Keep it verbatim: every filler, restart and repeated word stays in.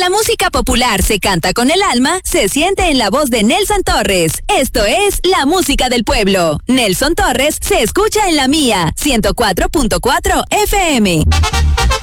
la música popular se canta con el alma, se siente en la voz de Nelson Torres. Esto es la música del pueblo. Nelson Torres se escucha en la mía, ciento cuatro punto cuatro F M.